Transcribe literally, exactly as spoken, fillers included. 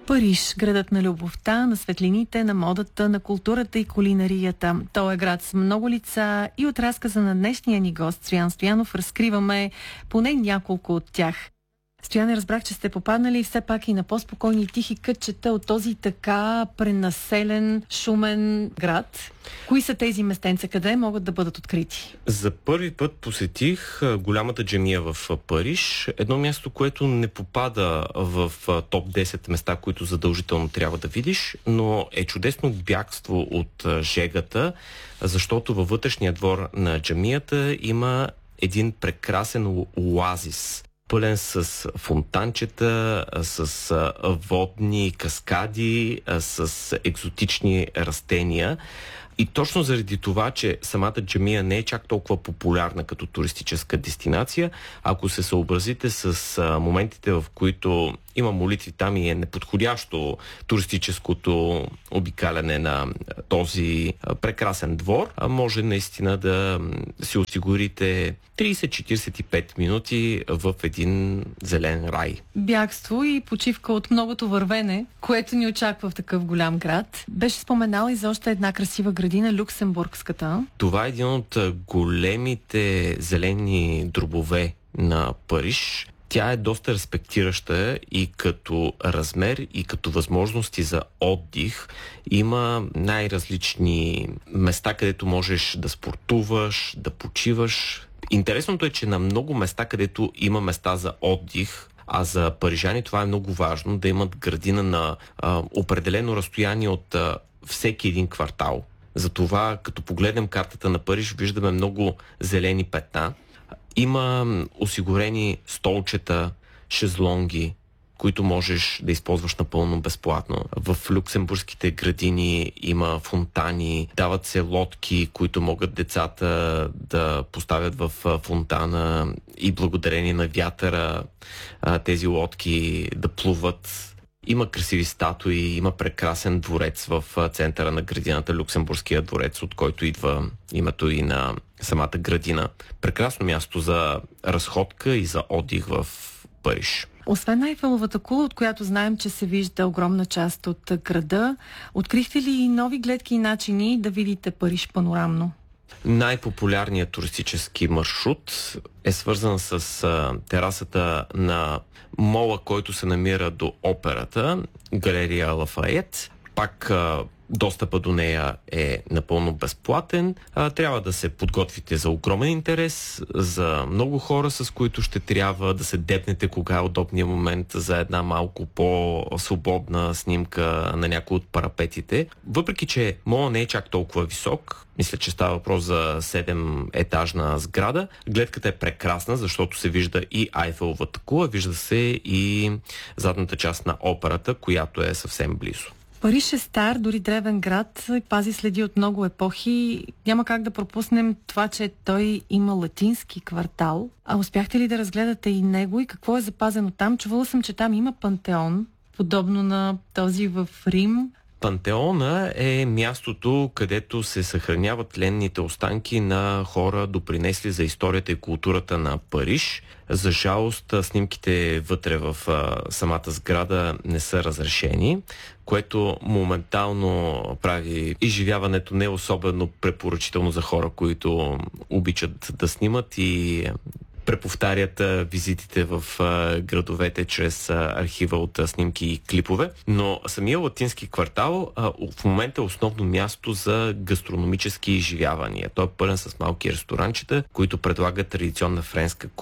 Париж, градът на любовта, на светлините, на модата, на културата и кулинарията. Той е град с много лица и от разказа на днешния ни гост Стоян Стоянов разкриваме поне няколко от тях. Стояне, разбрах, че сте попаднали все пак и на по-спокойни и тихи кътчета от този така пренаселен, шумен град. Кои са тези местенца? Къде могат да бъдат открити? За първи път посетих голямата джамия в Париж. Едно място, което не попада в топ десет места, които задължително трябва да видиш, но е чудесно бягство от жегата, защото във вътрешния двор на джамията има един прекрасен оазис, пълен с фонтанчета, с водни каскади, с екзотични растения. И точно заради това, че самата джамия не е чак толкова популярна като туристическа дестинация, ако се съобразите с а, моментите, в които има молитви там и е неподходящо туристическото обикаляне на този а, прекрасен двор, а може наистина да си осигурите трийсет до четирийсет и пет минути в един зелен рай. Бягство и почивка от многото вървене, което ни очаква в такъв голям град. Беше споменала и за още една красива градина, Люксембургската. Това е един от големите зелени дробове на Париж. Тя е доста респектираща и като размер, и като възможности за отдих. Има най-различни места, където можеш да спортуваш, да почиваш. Интересното е, че на много места, където има места за отдих, а за парижани това е много важно, да имат градина на а, определено разстояние от а, всеки един квартал. Затова, като погледнем картата на Париж, виждаме много зелени петна. Има осигурени столчета, шезлонги, които можеш да използваш напълно безплатно. В люксембургските градини има фонтани, дават се лодки, които могат децата да поставят в фонтана и благодарение на вятъра тези лодки да плуват. Има красиви статуи, има прекрасен дворец в центъра на градината, Люксембургския дворец, от който идва името и на самата градина. Прекрасно място за разходка и за отдих в Париж. Освен Айфеловата кула, от която знаем, че се вижда огромна част от града, открихте ли нови гледки и начини да видите Париж панорамно? Най-популярният туристически маршрут е свързан с а, терасата на мола, който се намира до операта, галерия Лафайет. Пак а, достъпа до нея е напълно безплатен. А, трябва да се подготвите за огромен интерес, за много хора, с които ще трябва да се депнете кога е удобният момент за една малко по-свободна снимка на някои от парапетите. Въпреки че мола не е чак толкова висок, мисля, че става въпрос за седем етажна сграда, гледката е прекрасна, защото се вижда и Айфеловата кула, вижда се и задната част на операта, която е съвсем близо. Париж е стар, дори древен град, пази следи от много епохи. Няма как да пропуснем това, че той има латински квартал. А успяхте ли да разгледате и него и какво е запазено там? Чувала съм, че там има пантеон, подобно на този в Рим. Пантеона е мястото, където се съхраняват тленните останки на хора, допринесли за историята и културата на Париж. За жалост, снимките вътре в а, самата сграда не са разрешени, което моментално прави изживяването не особено препоръчително за хора, които обичат да снимат и преповтарят а, визитите в а, градовете чрез а, архива от а, снимки и клипове. Но самия латински квартал а, в момента е основно място за гастрономически изживявания. Той е пълен с малки ресторанчета, които предлагат традиционна френска